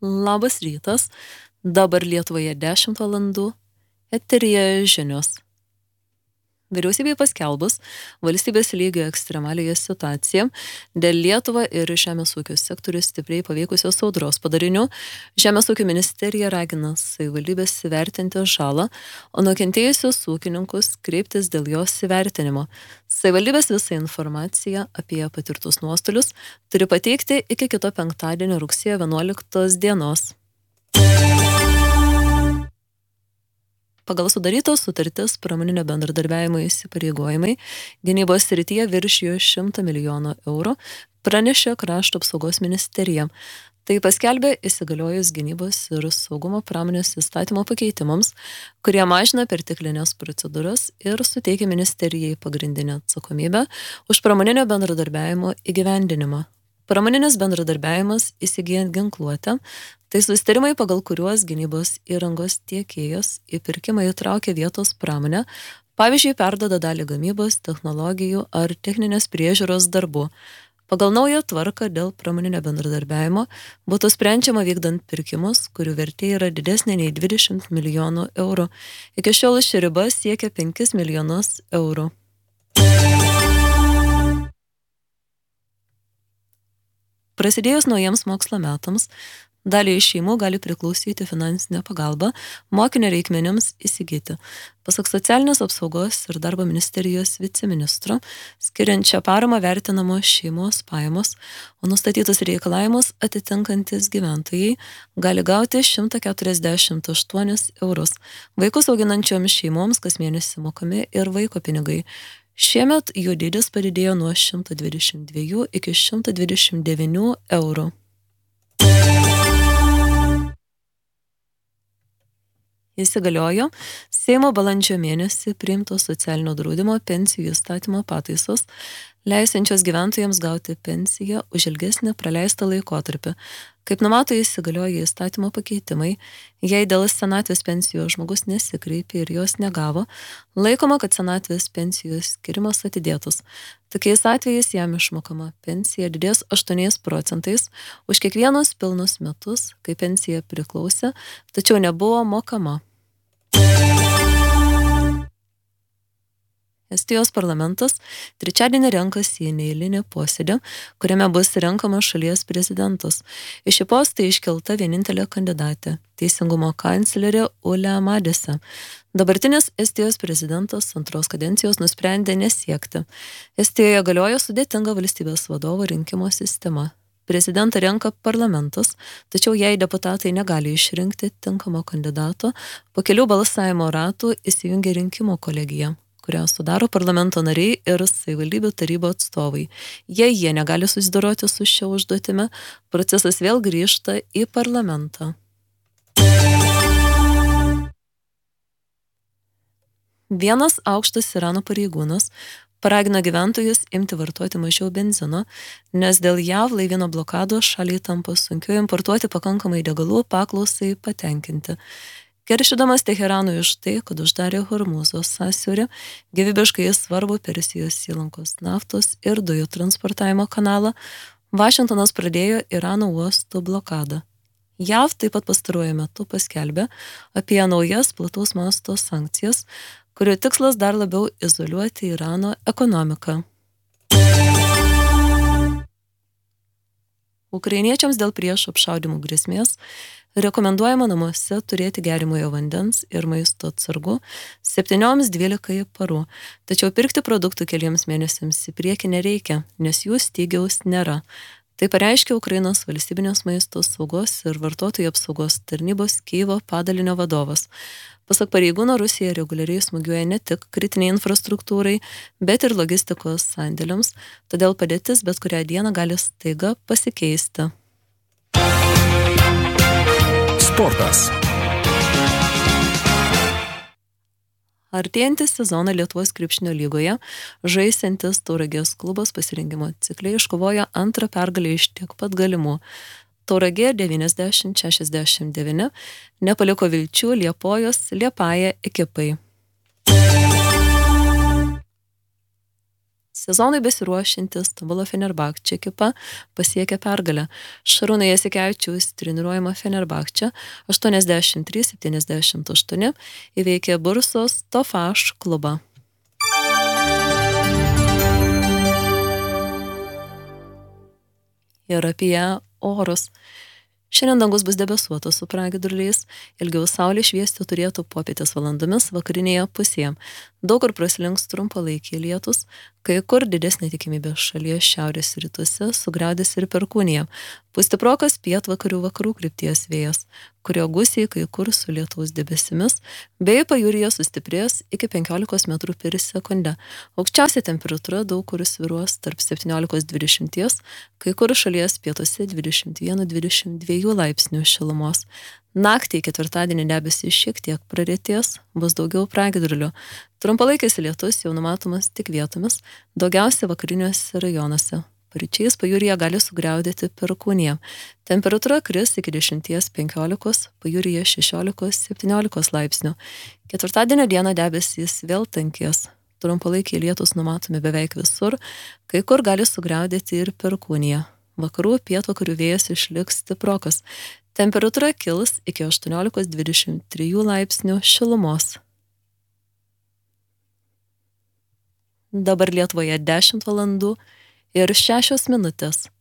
Labas rytas, dabar Lietuvoje 10 valandų, eteryje žinios. Vyriausybei paskelbus valstybės lygio ekstremaliąją situaciją dėl Lietuvą ir žemės ūkio sektorius stipriai paveikusios audros padarinių, Žemės ūkio ministerija ragina savivaldybės įvertinti žalą, o nukentėjusius ūkininkus kreiptis dėl jos įvertinimo. Savivaldybės visą informaciją apie patirtus nuostolius turi pateikti iki kito penktadienio rugsėjo 11 dienos. Pagal sudarytos sutartis pramoninio bendradarbiavimo įsipareigojimai gynybos srityje viršijo 100 milijonų eurų, pranešė Krašto apsaugos ministerija. Tai paskelbė įsigaliojus gynybos ir saugumo pramonės įstatymo pakeitimams, kurie mažina perteklinės procedūras ir suteikia ministerijai pagrindinę atsakomybę už pramoninio bendradarbiavimo įgyvendinimą. Pramoninis bendradarbiavimas įsigyjant ginkluotę, tai susitarimai, pagal kuriuos gynybos įrangos tiekėjas į pirkimą įtraukia vietos pramonę, pavyzdžiui, perduoda dalį gamybos, technologijų ar techninės priežiūros darbų. Pagal naują tvarką dėl pramoninio bendradarbiavimo būtų sprendžiama vykdant pirkimus, kurių vertė yra didesnė nei 20 milijonų eurų. Iki šiol ši riba siekia 5 milijonus eurų. Prasidėjus naujiems mokslo metams, daliai šeimų gali priklausyti finansinė pagalba mokinio reikmenims įsigyti. Pasak Socialinės apsaugos ir darbo ministerijos viceministro, skiriančią paramą vertinamos šeimos pajamos, o nustatytus reikalavimus atitinkantis gyventojai gali gauti 148 eurus. Vaikus auginančioms šeimoms kas mėnesį mokami ir vaiko pinigai. Šiemet jų dydis padidėjo nuo 122 iki 129 eurų. Įsigaliojo Seimo balandžio mėnesį priimtos socialinio draudimo pensijų įstatymo pataisos, leisiančios gyventojams gauti pensiją už ilgesnį praleistą laikotarpį. Kaip numato įsigalioję įstatymo pakeitimai, jei dėl senatvės pensijos žmogus nesikreipė ir jos negavo, laikoma, kad senatvės pensijos skirimas atidėtas. Tokiais atvejais jam išmokama pensija didės 8% už kiekvienus pilnus metus, kai pensija priklausė, tačiau nebuvo mokama. Estijos parlamentas trečiadienį renkasi į neeilinį posėdį, kuriame bus renkamas šalies prezidentas. Iš šį postą iškelta vienintelė kandidatė – teisingumo kanclerė Ule Madise. Dabartinis Estijos prezidentas antros kadencijos nusprendė nesiekti. Estijoje galioja sudėtinga valstybės vadovo rinkimo sistema. Prezidentą renka parlamentas, tačiau jei deputatai negali išrinkti tinkamo kandidato, po kelių balsavimo ratų įsijungia rinkimų kolegija, kurią sudaro parlamento nariai ir savivaldybių tarybų atstovai. Jei jie negali susidoroti su šia užduotimi, procesas vėl grįžta į parlamentą. Vienas aukštas Irano pareigūnas paragino gyventojus imti vartoti mažiau benzino, nes dėl JAV laivyno blokados šaliai tampa sunkiau importuoti pakankamai degalų paklausai patenkinti. Keršydamas Teheranui už tai, kad uždarė Hormūzo sąsiaurį, gyvybiškai svarbu Persijos įlankos naftos ir dujų transportavimo kanalą, Vašingtonas pradėjo Irano uostų blokadą. JAV taip pat pastaruoju metu paskelbė apie naujas plataus masto sankcijas, kurių tikslas dar labiau izoliuoti Irano ekonomiką. Ukrainiečiams dėl priešo apšaudymų grėsmės rekomenduojama namuose turėti geriamojo vandens ir maisto atsargų 7-12 parų, tačiau pirkti produktų keliems mėnesiams į priekį nereikia, nes jų stygiaus nėra. Tai pareiškė Ukrainos valstybinės maisto saugos ir vartotojų apsaugos tarnybos Kyjivo padalinio vadovas. Pasak pareigūno, Rusija reguliariai smūgiuoja ne tik kritiniai infrastruktūrai, bet ir logistikos sandėliams, todėl padėtis bet kurią dieną gali staiga pasikeisti. Sportas. Artėjantį sezoną Lietuvos krepšinio lygoje žaisiantis Tauragės klubas pasirengimo cikle iškovojo antrą pergalę iš tiek pat galimų. Tauragė 90-69 nepaliko vilčių Liepojos Liepaja ekipai. Sezonui besiruošiantis Stambulo Fenerbahče ekipa pasiekė pergalę. Šarūno Jasikevičiaus treniruojama Fenerbahče 83-78 įveikė Bursos Tofaš klubą. Ir apie orus. Šiandien dangus bus debesuotas su pragiedruliais, ilgiau saulė šviesti turėtų popietės valandomis vakarinėje pusėje. Daug kur praslinks trumpalaikiai lietus, kai kur didesnė tikimybė šalies šiaurės rytuose sugriaudės ir perkūnija. Pūs stiprokas pietvakarių vakarų krypties vėjas, kurio gūsiai kai kur su lietaus debesimis, bei pajūryje sustiprės iki 15 metrų per sekundę. Aukščiausia temperatūra daug kur svyruos tarp 17-20, kai kur šalies pietuose 21-22 laipsnių šilumos. Naktį ketvirtadienį debesys šiek tiek praretės, bus daugiau pragiedrulių. Trumpalaikis lietus jau numatomas tik vietomis, daugiausia vakariniuose rajonuose. Paryčiais pajūryje gali sugriaudėti perkūnija. Temperatūra kris iki 10-15, pajūryje 16-17 laipsnių. Ketvirtadienio dieną debesys vėl tankės. Trumpalaikiai lietus numatomi beveik visur, kai kur gali sugriaudėti ir perkūnija. Vakarų pietvakarių vėjas išliks stiprokas. Temperatūra kils iki 18-23 laipsnių šilumos. Dabar Lietuvoje 10 valandų ir 6 minutės.